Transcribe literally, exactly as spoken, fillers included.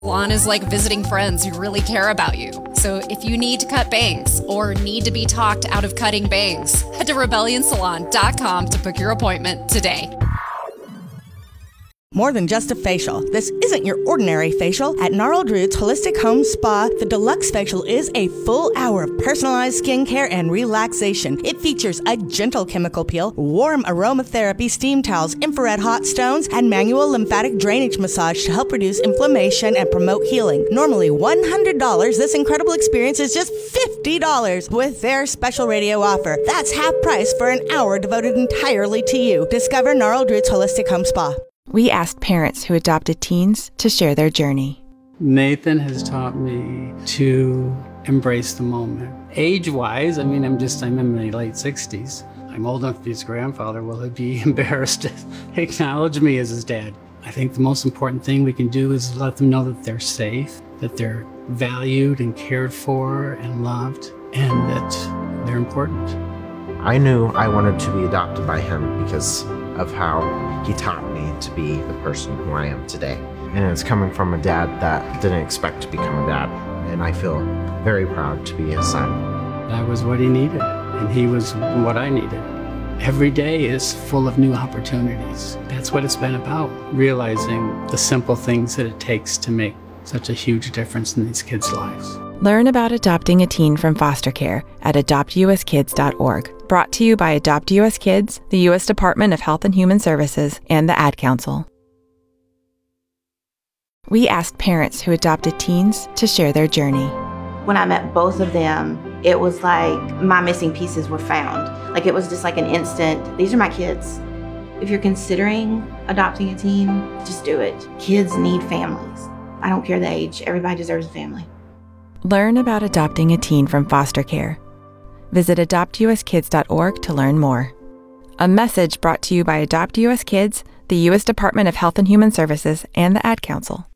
Salon is like visiting friends who really care about you. So if you need to cut bangs or need to be talked out of cutting bangs, head to rebellion salon dot com to book your appointment today. More than just a facial. This isn't your ordinary facial. At Gnarled Roots Holistic Home Spa, the Deluxe Facial is a full hour of personalized skincare and relaxation. It features a gentle chemical peel, warm aromatherapy, steam towels, infrared hot stones, and manual lymphatic drainage massage to help reduce inflammation and promote healing. Normally one hundred dollars, this incredible experience is just fifty dollars with their special radio offer. That's half price for an hour devoted entirely to you. Discover Gnarled Roots Holistic Home Spa. We asked parents who adopted teens to share their journey. Nathan has taught me to embrace the moment. Age-wise, I mean, I'm just, I'm in my late sixties. I'm old enough to be his grandfather. Will he be embarrassed to acknowledge me as his dad? I think the most important thing we can do is let them know that they're safe, that they're valued and cared for and loved, and that they're important. I knew I wanted to be adopted by him because of how he taught me to be the person who I am today. And it's coming from a dad that didn't expect to become a dad. And I feel very proud to be his son. I was what he needed, and he was what I needed. Every day is full of new opportunities. That's what it's been about, realizing the simple things that it takes to make such a huge difference in these kids' lives. Learn about adopting a teen from foster care at adopt u s kids dot org. Brought to you by Adopt U S Kids, the U S Department of Health and Human Services, and the Ad Council. We asked parents who adopted teens to share their journey. When I met both of them, it was like my missing pieces were found. Like it was just like an instant, these are my kids. If you're considering adopting a teen, just do it. Kids need families. I don't care the age, everybody deserves a family. Learn about adopting a teen from foster care. Visit adopt u s kids dot org to learn more. A message brought to you by Adopt U S Kids, the U S Department of Health and Human Services, and the Ad Council.